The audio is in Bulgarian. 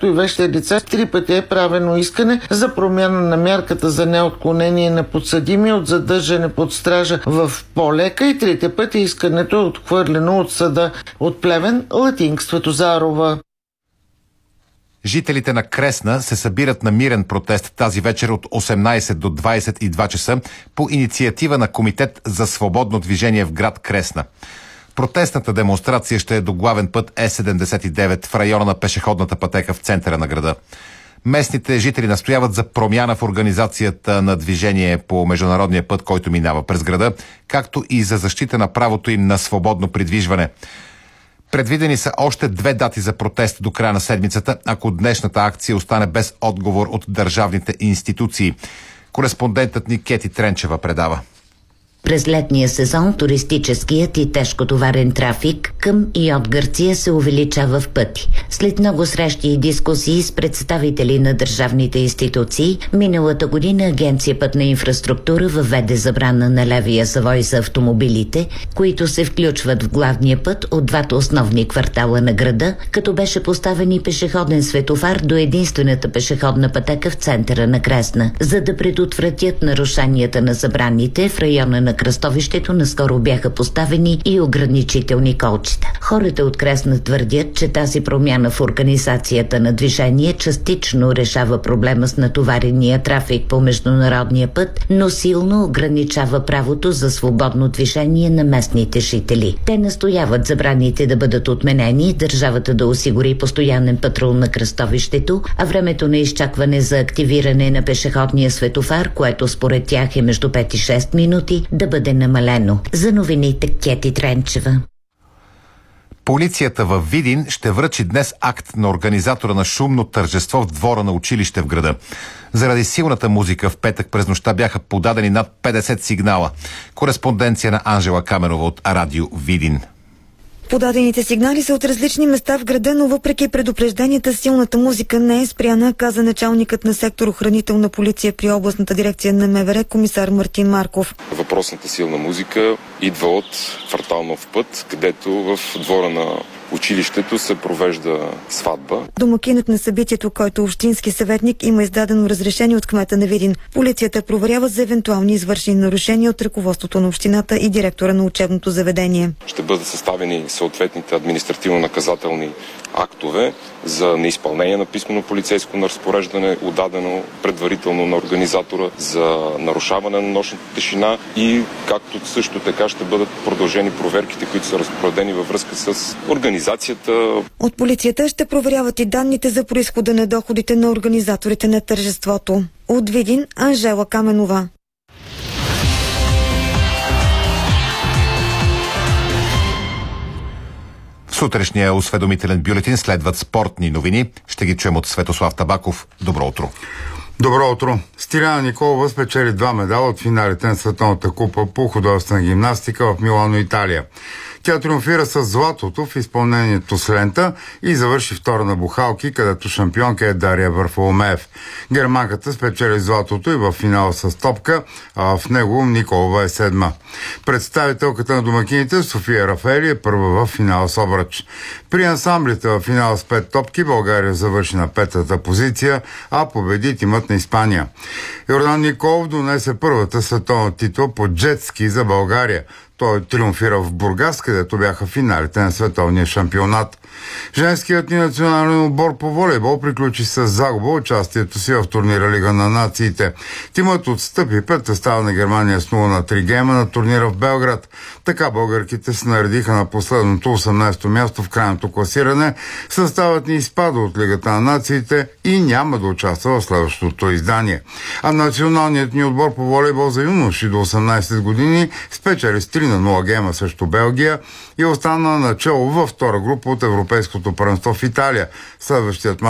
както и вещите лица. 3 пъти е правено искане за промяна на мярката за неотклонение на подсъдими от задържане под стража в по-лека и 3 пъти искането е отхвърлено от съда. От Плевен, Латинка Светозарова. Жителите на Кресна се събират на мирен протест тази вечер от 18 до 22 часа по инициатива на Комитет за свободно движение в град Кресна. Протестната демонстрация ще е до главен път Е79 в района на пешеходната пътека в центъра на града. Местните жители настояват за промяна в организацията на движение по международния път, който минава през града, както и за защита на правото им на свободно придвижване. Предвидени са още 2 дати за протест до края на седмицата, ако днешната акция остане без отговор от държавните институции. Кореспондентът ни Кети Тренчева предава. През летния сезон туристическият и тежкотоварен трафик към и от Гърция се увеличава в пъти. След много срещи и дискусии с представители на държавните институции, миналата година Агенция Пътна инфраструктура въведе забрана на левия завой за автомобилите, които се включват в главния път от двата основни квартала на града, като беше поставен и пешеходен светофар до единствената пешеходна пътека в центъра на Кресна. За да предотвратят нарушенията на забраните, в района на кръстовището наскоро бяха поставени и ограничителни колчета. Хората от Кресна твърдят, че тази промяна в организацията на движение частично решава проблема с натоварения трафик по международния път, но силно ограничава правото за свободно движение на местните жители. Те настояват забраните да бъдат отменени, държавата да осигури постоянен патрул на кръстовището, а времето на изчакване за активиране на пешеходния светофар, което според тях е между 5 и 6 минути, да бъде намалено. За новините Кети Тренчева. Полицията във Видин ще връчи днес акт на организатора на шумно тържество в двора на училище в града. Заради силната музика в петък през нощта бяха подадени над 50 сигнала. Кореспонденция на Анжела Каменова от Радио Видин. Подадените сигнали са от различни места в града, но въпреки предупрежденията, силната музика не е спряна, каза началникът на сектор охранителна полиция при областната дирекция на МВР, комисар Мартин Марков. Въпросната силна музика идва от квартал Нов път, където в двора на училището се провежда сватба. Домакинът на събитието, който общински съветник, има издадено разрешение от кмета на Видин. Полицията проверява за евентуални извършени нарушения от ръководството на общината и директора на учебното заведение. Ще бъдат съставени съответните административно-наказателни актове за неизпълнение на писмено полицейско разпореждане, отдадено предварително на организатора, за нарушаване на нощната тишина и както също така ще бъдат продължени проверките, които са разпоредени във връзка с организацията. От полицията ще проверяват и данните за произхода на доходите на организаторите на тържеството. От Видин, Анжела Каменова. В сутрешния осведомителен бюлетин следват спортни новини. Ще ги чуем от Светослав Табаков. Добро утро. Добро утро. Стиляна Николова спечели 2 медала от финалите на Световната купа по художествена гимнастика в Милано, Италия. Тя триумфира с златото в изпълнението с лента и завърши втора на бухалки, където шампионка е Дария Варфоломеев. Германката спечели златото и в финала с топка, а в него Николова е 7. Представителката на домакините София Рафаели е първа в финала с обръч. При ансамблите в финала с 5 топки България завърши на 5-та позиция, а победи тимът на Испания. Йордан Николов донесе първата световна титла по джетски за България. Той триумфира в Бургас, където бяха финалите на световния шампионат. Женският ни национален отбор по волейбол приключи с загуба участието си в турнира Лига на нациите. Тимът отстъпи пред състава на Германия с 0-3 гейма на турнира в Белград. Така българките се наредиха на последното 18-то място в крайното класиране. Съставът ни изпада от Лигата на нациите и няма да участва в следващото издание. А националният ни отбор по волейбол за юноши до 18 години спечели с 3-0 гейма срещу Белгия и остана начало във втора група от Европейското първенство в Италия. Следващият